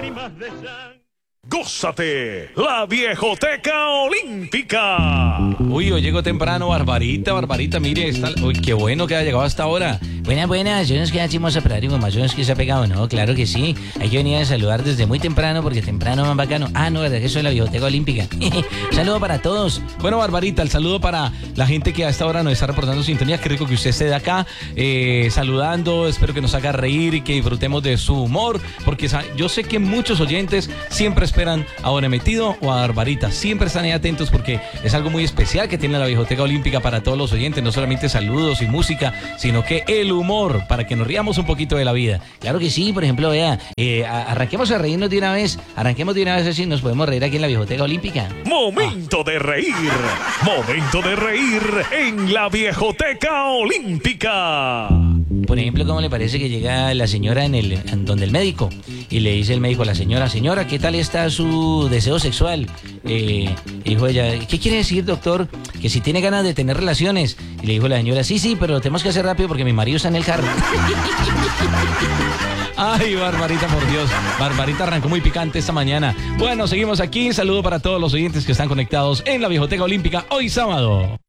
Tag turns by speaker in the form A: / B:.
A: Gózate, la Viejoteca Olímpica.
B: Uy, hoy llegó temprano, Barbarita, mire, uy, qué bueno que haya llegado hasta ahora.
C: Buenas, yo no es que hacemos a parar y mamá, yo no es que se ha pegado, no, claro que sí. Hay que venir a saludar desde muy temprano porque temprano más bacano. Ah, no, verdad que soy la Viejoteca Olímpica. Saludo para todos.
B: Bueno, Barbarita, el saludo para la gente que a esta hora nos está reportando sintonía. Qué rico que usted esté de acá saludando. Espero que nos haga reír y que disfrutemos de su humor, porque yo sé que muchos oyentes siempre esperan a Don Emetido o a Barbarita. Siempre están ahí atentos porque es algo muy especial que tiene la Viejoteca Olímpica para todos los oyentes. No solamente saludos y música, sino que el humor, para que nos riamos un poquito de la vida.
C: Claro que sí, por ejemplo, vea, arranquemos a reírnos de una vez. Arranquemos de una vez así, nos podemos reír aquí en la Viejoteca Olímpica.
A: Momento de reír en la Viejoteca Olímpica.
C: Por ejemplo, ¿cómo le parece que llega la señora en donde el médico? Y le dice el médico a la señora, ¿qué tal está su deseo sexual? Dijo ella, ¿qué quiere decir, doctor? Que si tiene ganas de tener relaciones. Y le dijo la señora, sí, pero lo tenemos que hacer rápido porque mi marido está en el carro.
B: Ay, Barbarita, por Dios. Barbarita arrancó muy picante esta mañana. Bueno, seguimos aquí. Saludo para todos los oyentes que están conectados en la Viejoteca Olímpica hoy sábado.